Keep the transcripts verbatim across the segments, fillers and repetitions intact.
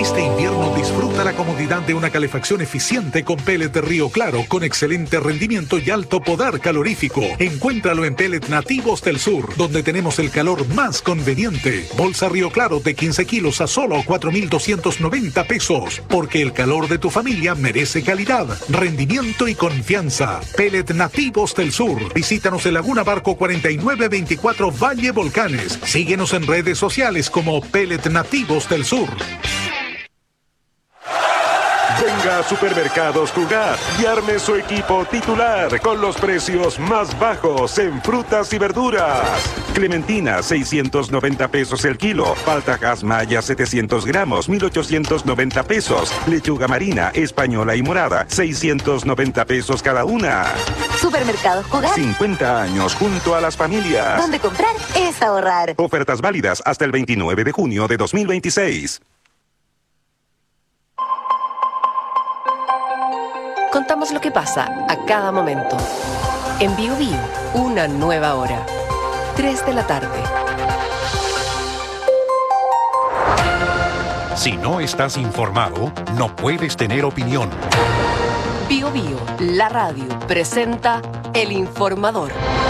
Este invierno disfruta la comodidad de una calefacción eficiente con pellet de Río Claro con excelente rendimiento y alto poder calorífico. Encuéntralo en Pellet Nativos del Sur, donde tenemos el calor más conveniente. Bolsa Río Claro de quince kilos a solo cuatro mil doscientos noventa pesos. Porque el calor de tu familia merece calidad, rendimiento y confianza. Pellet Nativos del Sur. Visítanos en Laguna Barco cuarenta y nueve veinticuatro Valle Volcanes. Síguenos en redes sociales como Pellet Nativos del Sur. Venga a Supermercados Jugar y arme su equipo titular con los precios más bajos en frutas y verduras. Clementina, seiscientos noventa pesos el kilo. Paltajas Maya, setecientos gramos, mil ochocientos noventa pesos. Lechuga marina, española y morada, seiscientos noventa pesos cada una. Supermercados Jugar. cincuenta años junto a las familias. Donde comprar es ahorrar. Ofertas válidas hasta el veintinueve de junio de dos mil veintiséis. Contamos lo que pasa a cada momento. En Bio Bio, una nueva hora. tres de la tarde. Si no estás informado, no puedes tener opinión. Bio Bio, la radio, presenta El Informador.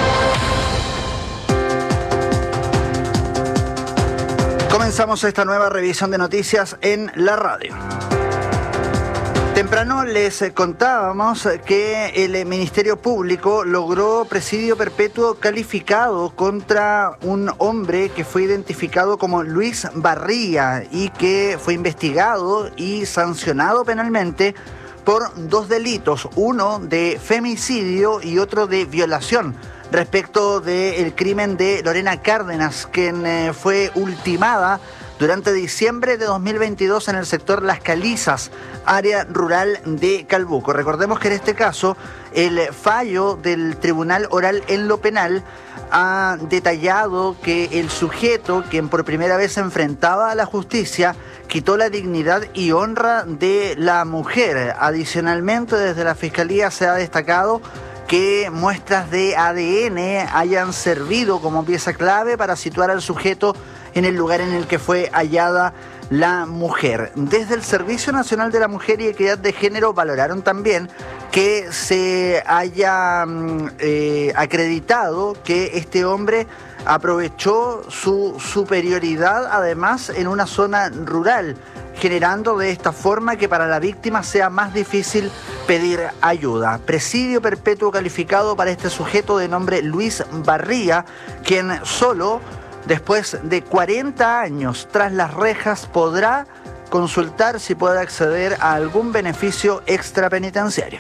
Comenzamos esta nueva revisión de noticias en la radio. Temprano les contábamos que el Ministerio Público logró presidio perpetuo calificado contra un hombre que fue identificado como Luis Barría y que fue investigado y sancionado penalmente por dos delitos, uno de femicidio y otro de violación, respecto del crimen de Lorena Cárdenas, quien fue ultimada durante diciembre de dos mil veintidós en el sector Las Calizas, área rural de Calbuco. Recordemos que en este caso el fallo del Tribunal Oral en lo Penal ha detallado que el sujeto, quien por primera vez se enfrentaba a la justicia, quitó la dignidad y honra de la mujer. Adicionalmente, desde la Fiscalía se ha destacado que muestras de A D N hayan servido como pieza clave para situar al sujeto en el lugar en el que fue hallada la mujer. Desde el Servicio Nacional de la Mujer y Equidad de Género valoraron también que se haya eh, acreditado que este hombre aprovechó su superioridad además en una zona rural, generando de esta forma que para la víctima sea más difícil pedir ayuda. Presidio perpetuo calificado para este sujeto de nombre Luis Barría, quien solo después de cuarenta años tras las rejas podrá consultar si puede acceder a algún beneficio extrapenitenciario.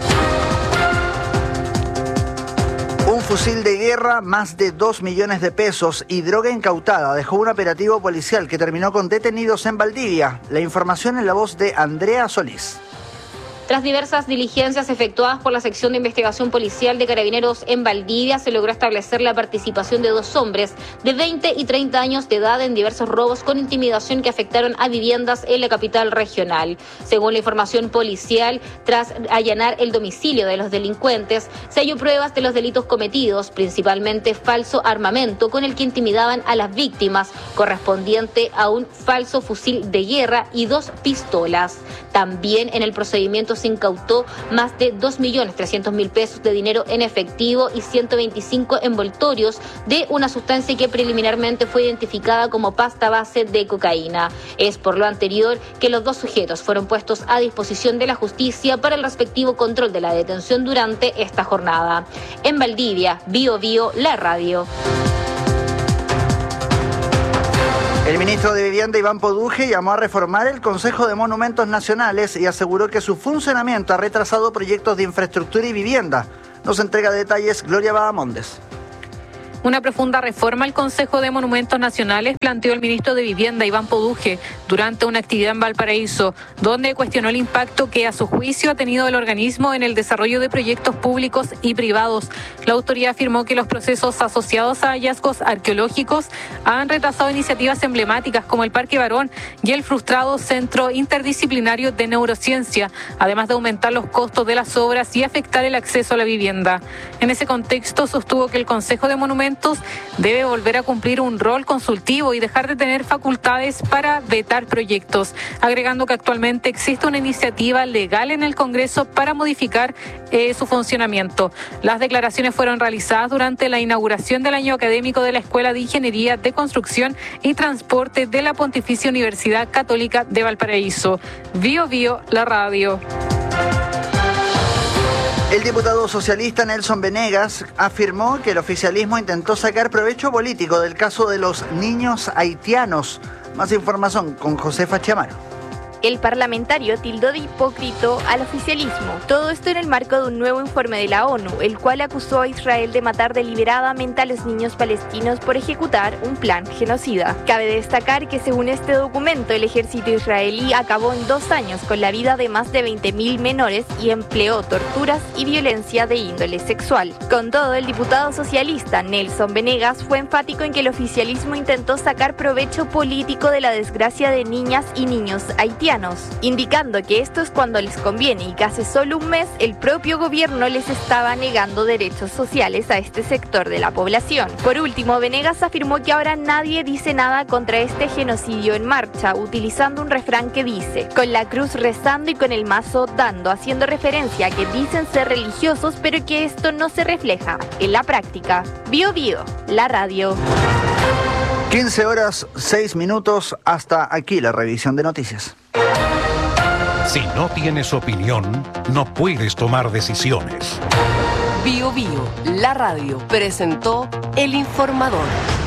Un fusil de guerra, más de dos millones de pesos y droga incautada dejó un operativo policial que terminó con detenidos en Valdivia. La información en la voz de Andrea Solís. Tras diversas diligencias efectuadas por la sección de investigación policial de Carabineros en Valdivia, se logró establecer la participación de dos hombres de veinte y treinta años de edad en diversos robos con intimidación que afectaron a viviendas en la capital regional. Según la información policial, tras allanar el domicilio de los delincuentes, se halló pruebas de los delitos cometidos, principalmente falso armamento con el que intimidaban a las víctimas, correspondiente a un falso fusil de guerra y dos pistolas. También en el procedimiento se incautó más de dos millones trescientos mil pesos de dinero en efectivo y ciento veinticinco envoltorios de una sustancia que preliminarmente fue identificada como pasta base de cocaína. Es por lo anterior que los dos sujetos fueron puestos a disposición de la justicia para el respectivo control de la detención durante esta jornada. En Valdivia, Bio Bio, la radio. El ministro de Vivienda, Iván Poduje, llamó a reformar el Consejo de Monumentos Nacionales y aseguró que su funcionamiento ha retrasado proyectos de infraestructura y vivienda. Nos entrega detalles Gloria Bahamondes. Una profunda reforma al Consejo de Monumentos Nacionales planteó el ministro de Vivienda, Iván Poduje, durante una actividad en Valparaíso, donde cuestionó el impacto que a su juicio ha tenido el organismo en el desarrollo de proyectos públicos y privados. La autoridad afirmó que los procesos asociados a hallazgos arqueológicos han retrasado iniciativas emblemáticas como el Parque Barón y el frustrado Centro Interdisciplinario de Neurociencia, además de aumentar los costos de las obras y afectar el acceso a la vivienda. En ese contexto, sostuvo que el Consejo de Monumentos monumentos debe volver a cumplir un rol consultivo y dejar de tener facultades para vetar proyectos, agregando que actualmente existe una iniciativa legal en el Congreso para modificar eh, su funcionamiento. Las declaraciones fueron realizadas durante la inauguración del año académico de la Escuela de Ingeniería de Construcción y Transporte de la Pontificia Universidad Católica de Valparaíso. Bio Bio, la radio. El diputado socialista Nelson Venegas afirmó que el oficialismo intentó sacar provecho político del caso de los niños haitianos. Más información con Josefa Chamaro. El parlamentario tildó de hipócrita al oficialismo. Todo esto en el marco de un nuevo informe de la ONU, el cual acusó a Israel de matar deliberadamente a los niños palestinos por ejecutar un plan genocida. Cabe destacar que según este documento, el ejército israelí acabó en dos años con la vida de más de veinte mil menores y empleó torturas y violencia de índole sexual. Con todo, el diputado socialista Nelson Venegas fue enfático en que el oficialismo intentó sacar provecho político de la desgracia de niñas y niños haitianos, indicando que esto es cuando les conviene y que hace solo un mes el propio gobierno les estaba negando derechos sociales a este sector de la población. Por último, Venegas afirmó que ahora nadie dice nada contra este genocidio en marcha, utilizando un refrán que dice: con la cruz rezando y con el mazo dando, haciendo referencia a que dicen ser religiosos, pero que esto no se refleja en la práctica. Bio Bio, la radio. quince horas, seis minutos, hasta aquí la revisión de noticias. Si no tienes opinión, no puedes tomar decisiones. Bio Bio, la radio, presentó El Informador.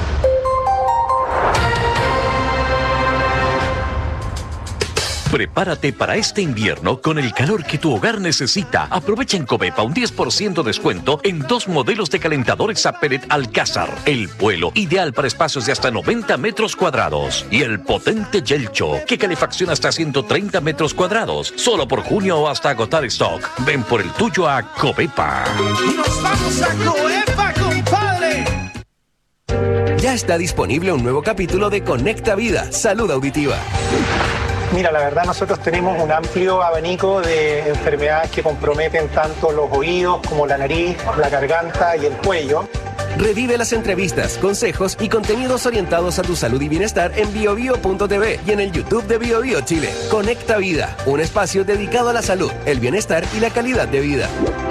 Prepárate para este invierno con el calor que tu hogar necesita. Aprovecha en Covepa un diez por ciento de descuento en dos modelos de calentadores a pellet Alcázar. El vuelo, ideal para espacios de hasta noventa metros cuadrados. Y el potente Yelcho, que calefacciona hasta ciento treinta metros cuadrados. Solo por junio o hasta agotar stock. Ven por el tuyo a Covepa. ¡Nos vamos a Covepa, compadre! Ya está disponible un nuevo capítulo de Conecta Vida, Salud Auditiva. Mira, la verdad nosotros tenemos un amplio abanico de enfermedades que comprometen tanto los oídos como la nariz, la garganta y el cuello. Revive las entrevistas, consejos y contenidos orientados a tu salud y bienestar en bio bio punto t v y en el YouTube de Bio Bio Chile. Conecta Vida, un espacio dedicado a la salud, el bienestar y la calidad de vida.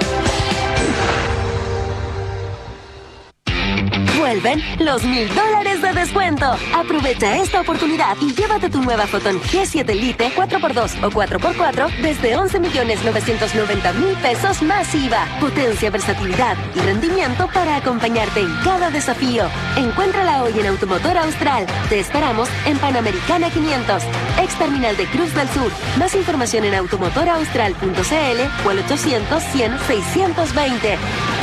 Vuelven los mil dólares de descuento. Aprovecha esta oportunidad y llévate tu nueva Photon G siete Lite cuatro por dos o cuatro por cuatro desde once millones novecientos noventa mil pesos más I V A. Potencia, versatilidad y rendimiento para acompañarte en cada desafío. Encuéntrala hoy en Automotor Austral. Te esperamos en Panamericana quinientos, ex terminal de Cruz del Sur. Más información en automotor austral punto c l o al ochocientos, cien, seiscientos veinte.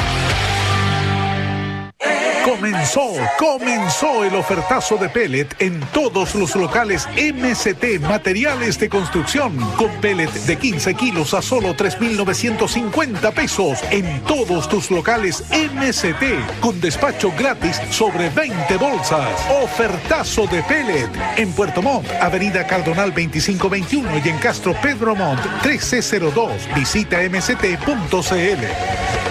Comenzó, comenzó el ofertazo de pellet en todos los locales M S T Materiales de Construcción. Con pellet de quince kilos a solo tres mil novecientos cincuenta pesos en todos tus locales M S T. Con despacho gratis sobre veinte bolsas. Ofertazo de pellet en Puerto Montt, Avenida Cardonal veinticinco veintiuno y en Castro Pedro Montt trece cero dos. Visita m s t punto c l.